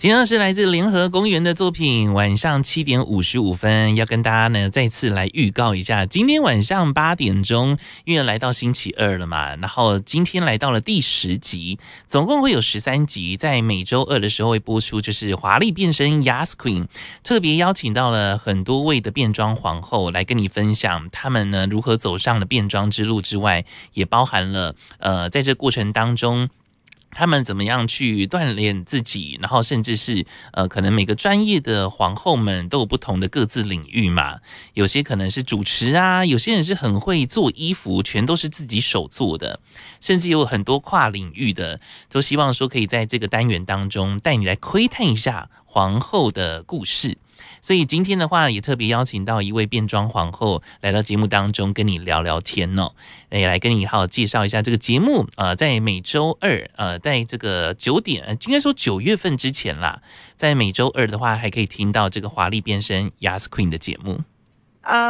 听到是来自联合公园的作品，晚上7点55分，要跟大家呢再次来预告一下，今天晚上8点钟，因为来到星期二了嘛，然后今天来到了第10集，总共会有13集，在每周二的时候会播出，就是华丽变身 Yas Queen， 特别邀请到了很多位的变装皇后来跟你分享他们呢如何走上了变装之路之外，也包含了在这过程当中他们怎么样去锻炼自己，然后甚至是可能每个专业的皇后们都有不同的各自领域嘛，有些可能是主持啊，有些人是很会做衣服，全都是自己手做的，甚至有很多跨领域的，都希望说可以在这个单元当中带你来窥探一下皇后的故事。所以今天的话，也特别邀请到一位变装皇后来到节目当中跟你聊聊天哦，也来跟你好好介绍一下这个节目。在每周二，在这个9点，应该说9月份之前啦，在每周二的话，还可以听到这个华丽变身 Yas Queen 的节目。